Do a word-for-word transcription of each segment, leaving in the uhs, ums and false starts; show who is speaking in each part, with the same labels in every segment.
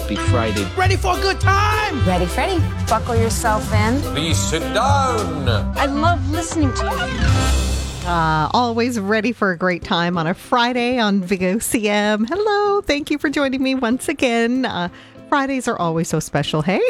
Speaker 1: Happy Friday.
Speaker 2: Ready for a good time?
Speaker 3: Ready, Freddy. Buckle yourself in.
Speaker 4: Please sit down.
Speaker 3: I love listening to you.
Speaker 5: Uh, always ready for a great time on a Friday on V O C M. Hello. Thank you for joining me once again. Uh, Fridays are always so special, hey?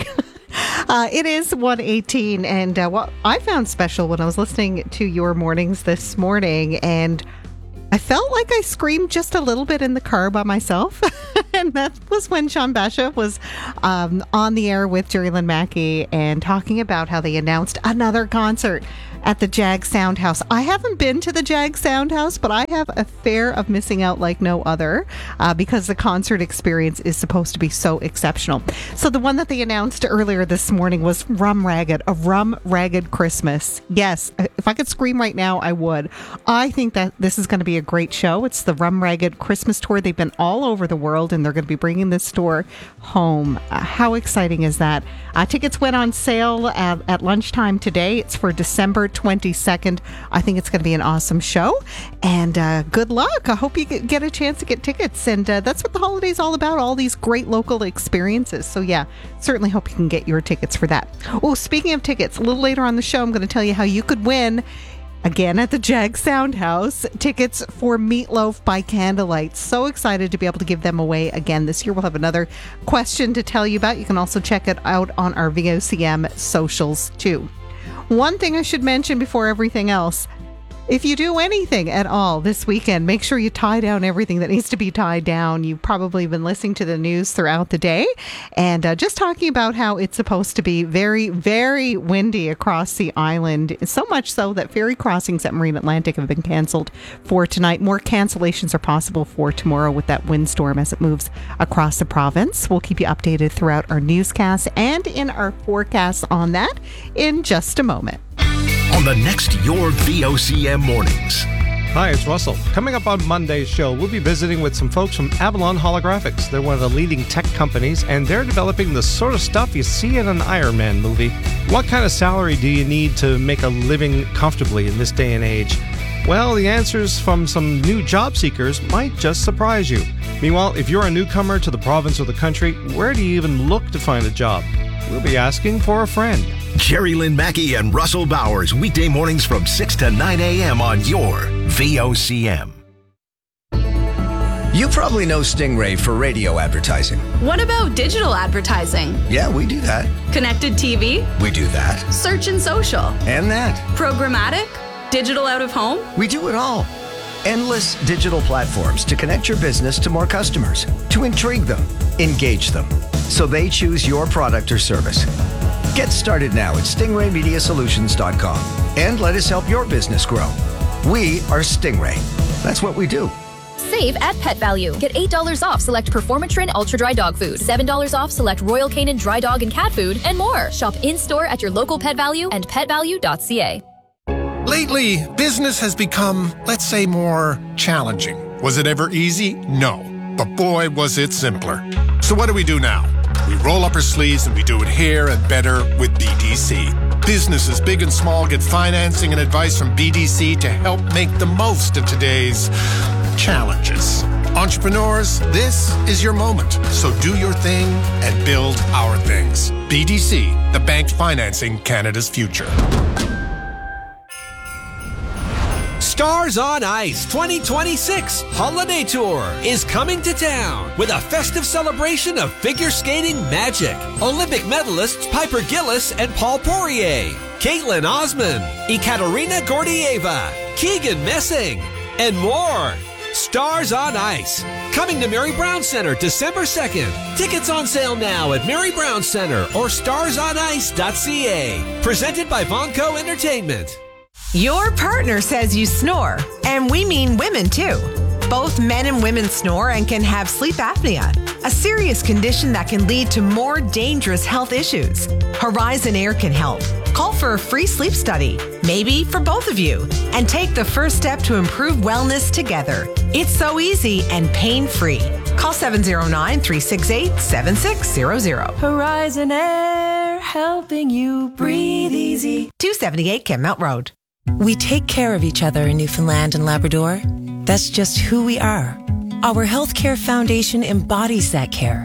Speaker 5: Uh, it is one eighteen, and uh, what I found special when I was listening to your mornings this morning, and I felt like I screamed just a little bit in the car by myself. And that was when Sean Basha was um, on the air with Jerry Lynn Mackey and talking about how they announced another concert at the Jag Soundhouse. I haven't been to the Jag Soundhouse, but I have a fear of missing out like no other uh, because the concert experience is supposed to be so exceptional. So the one that they announced earlier this morning was Rum Ragged, a Rum Ragged Christmas. Yes, if I could scream right now, I would. I think that this is going to be a great show. It's the Rum Ragged Christmas Tour. They've been all over the world, and they're going to be bringing this tour home. Uh, how exciting is that? Uh, tickets went on sale at, at lunchtime today. It's for December twenty-second. I think it's going to be an awesome show, and uh, good luck. I hope you get a chance to get tickets, and uh, that's what the holiday's all about, all these great local experiences. So yeah, certainly hope you can get your tickets for that. Oh, speaking of tickets, a little later on the show, I'm going to tell you how you could win, again at the Jag Soundhouse, tickets for Meatloaf by Candlelight. So excited to be able to give them away again this year. We'll have another question to tell you about. You can also check it out on our V O C M socials too. One thing I should mention before everything else, if you do anything at all this weekend, make sure you tie down everything that needs to be tied down. You've probably been listening to the news throughout the day and uh, just talking about how it's supposed to be very, very windy across the island. So much so that ferry crossings at Marine Atlantic have been canceled for tonight. More cancellations are possible for tomorrow with that windstorm as it moves across the province. We'll keep you updated throughout our newscasts and in our forecasts on that in just a moment.
Speaker 6: On the next Your V O C M Mornings.
Speaker 2: Hi, it's Russell. Coming up on Monday's show, we'll be visiting with some folks from Avalon Holographics. They're one of the leading tech companies, and they're developing the sort of stuff you see in an Iron Man movie. What kind of salary do you need to make a living comfortably in this day and age? Well, the answers from some new job seekers might just surprise you. Meanwhile, if you're a newcomer to the province or the country, where do you even look to find a job? We'll be asking for a friend.
Speaker 6: Jerry Lynn Mackey and Russell Bowers, weekday mornings from six to nine a.m. on your V O C M.
Speaker 7: You probably know Stingray for radio advertising.
Speaker 8: What about digital advertising?
Speaker 7: Yeah, we do that.
Speaker 8: Connected T V?
Speaker 7: We do that.
Speaker 8: Search and social?
Speaker 7: And that.
Speaker 8: Programmatic? Digital out of home?
Speaker 7: We do it all. Endless digital platforms to connect your business to more customers, to intrigue them, engage them, so they choose your product or service. Get started now at stingray media solutions dot com and let us help your business grow. We are Stingray. That's what we do.
Speaker 9: Save at Pet Value. Get eight dollars off select Performatrin Ultra Dry Dog Food, seven dollars off select Royal Canin Dry Dog and Cat Food, and more. Shop in-store at your local Pet Value and pet value dot c a.
Speaker 10: Lately, business has become, let's say, more challenging. Was it ever easy? No. But boy, was it simpler. So what do we do now? We roll up our sleeves and we do it here and better with B D C. Businesses big and small get financing and advice from B D C to help make the most of today's challenges. Entrepreneurs, this is your moment. So do your thing and build our things. B D C, the bank financing Canada's future.
Speaker 11: Stars on Ice twenty twenty-six Holiday Tour is coming to town with a festive celebration of figure skating magic. Olympic medalists Piper Gillis and Paul Poirier, Caitlin Osman, Ekaterina Gordieva, Keegan Messing, and more. Stars on Ice, coming to Mary Brown Center December second. Tickets on sale now at Mary Brown Center or stars on ice dot c a. Presented by Vonco Entertainment.
Speaker 12: Your partner says you snore, and we mean women too. Both men and women snore and can have sleep apnea, a serious condition that can lead to more dangerous health issues. Horizon Air can help. Call for a free sleep study, maybe for both of you, and take the first step to improve wellness together. It's so easy and pain-free. Call seven oh nine, three six eight, seven six zero zero.
Speaker 13: Horizon Air, helping you breathe easy.
Speaker 12: two seventy-eight Kenmount Road.
Speaker 14: We take care of each other in Newfoundland and Labrador. That's just who we are. Our healthcare foundation embodies that care.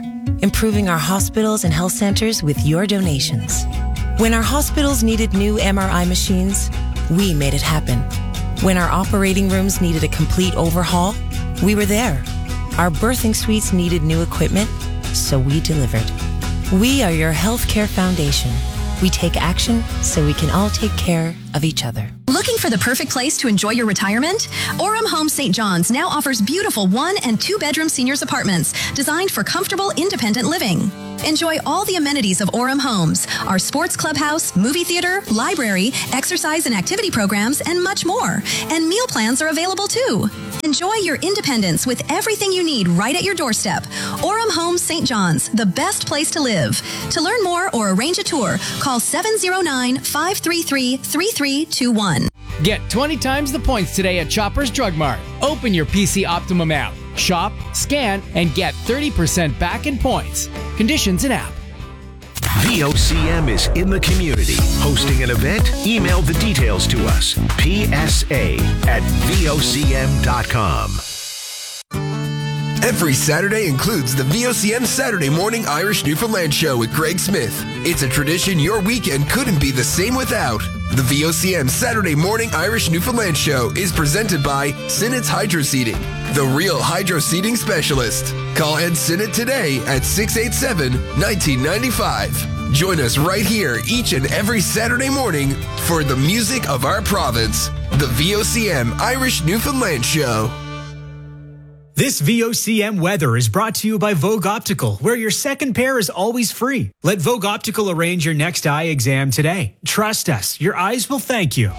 Speaker 14: improving our hospitals and health centers with your donations. When our hospitals needed new M R I machines, we made it happen. When our operating rooms needed a complete overhaul, we were there. Our birthing suites needed new equipment, so we delivered. We are your healthcare foundation. We take action so we can all take care of each other.
Speaker 1: Looking for the perfect place to enjoy your retirement? Orem Homes Saint John's now offers beautiful one and two bedroom seniors apartments designed for comfortable, independent living. Enjoy all the amenities of Orem Homes, our sports clubhouse, movie theater, library, exercise and activity programs, and much more. And meal plans are available too. Enjoy your independence with everything you need right at your doorstep. Orem Homes Saint John's, the best place to live. To learn more or arrange a tour, call seven oh nine, five three three, three three two one.
Speaker 4: Get twenty times the points today at Shoppers Drug Mart. Open your P C Optimum app. Shop, scan, and get thirty percent back in points. Conditions in app.
Speaker 6: V O C M is in the community. Hosting an event? Email the details to us. P S A at V O C M dot com.
Speaker 15: Every Saturday includes the V O C M Saturday Morning Irish Newfoundland Show with Greg Smith. It's a tradition your weekend couldn't be the same without. The V O C M Saturday Morning Irish Newfoundland Show is presented by Sinnett's Hydro Seeding, the real hydro seeding specialist. Call Ed Sinnett today at six eight seven, one nine nine five. Join us right here each and every Saturday morning for the music of our province, the V O C M Irish Newfoundland Show.
Speaker 16: This V O C M weather is brought to you by Vogue Optical, where your second pair is always free. Let Vogue Optical arrange your next eye exam today. Trust us, your eyes will thank you.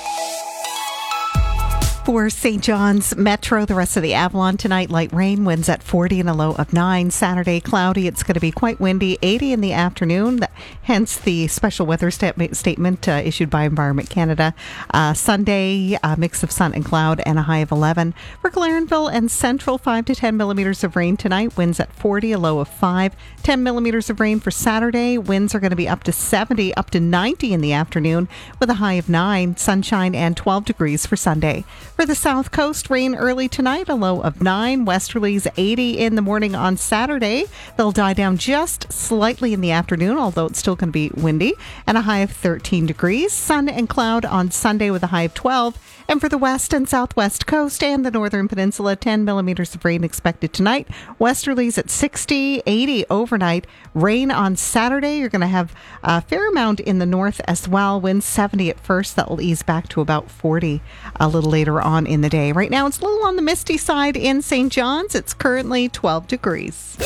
Speaker 5: For Saint John's Metro, the rest of the Avalon tonight, light rain, winds at forty and a low of nine. Saturday, cloudy. It's going to be quite windy, eighty in the afternoon. Hence the special weather sta- statement uh, issued by Environment Canada. Uh, Sunday, a mix of sun and cloud and a high of eleven. For Clarenville and Central, five to ten millimeters of rain tonight. Winds at forty, a low of five. ten millimeters of rain for Saturday. Winds are going to be up to seventy, up to ninety in the afternoon with a high of nine. Sunshine and twelve degrees for Sunday. For the South Coast, rain early tonight, a low of nine. Westerlies eighty in the morning on Saturday. They'll die down just slightly in the afternoon, although it's still going to be windy, and a high of thirteen degrees. Sun and cloud on Sunday with a high of twelve. And for the west and southwest coast and the northern peninsula, ten millimeters of rain expected tonight. Westerlies at sixty, eighty overnight. Rain on Saturday. You're going to have a fair amount in the north as well. Winds seventy at first. That will ease back to about forty a little later on in the day. Right now, it's a little on the misty side in Saint John's. It's currently twelve degrees.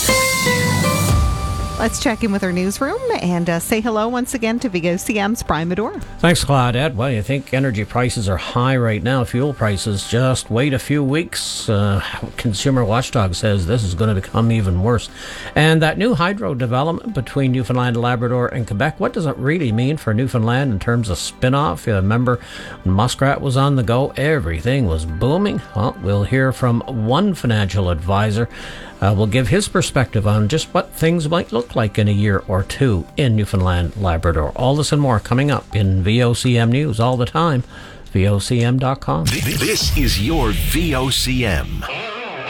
Speaker 5: Let's check in with our newsroom and uh, say hello once again to V O C M's Brian Medora.
Speaker 17: Thanks, Claudette. Well, you think energy prices are high right now, fuel prices. Just wait a few weeks. Uh, Consumer Watchdog says this is going to become even worse. And that new hydro development between Newfoundland, Labrador, and Quebec, what does it really mean for Newfoundland in terms of spin-off? You remember when Muskrat was on the go, everything was booming. Well, we'll hear from one financial advisor. Uh, will give his perspective on just what things might look like in a year or two in Newfoundland, Labrador. All this and more coming up in V O C M News all the time. V O C M dot com.
Speaker 6: This is your V O C M.